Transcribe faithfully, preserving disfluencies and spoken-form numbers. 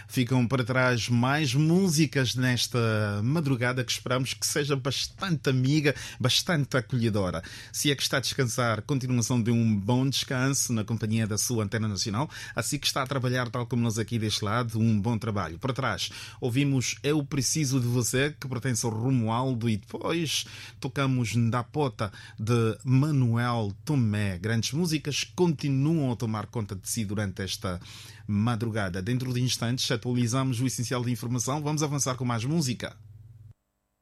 Ficam para trás mais músicas nesta madrugada que esperamos que seja bastante amiga, bastante acolhedora. Se é que está a descansar, continuação de um bom descanso na companhia da sua Antena Nacional. Assim que está a trabalhar, tal como nós aqui deste lado, um bom trabalho. Para trás, ouvimos Eu Preciso de Você, que pertence ao Romualdo, e depois tocamos Da Pota, de Manuel Tomé. Grandes músicas continuam a tomar conta de si durante esta madrugada. Dentro de instantes atualizamos o essencial de informação. Vamos avançar com mais música.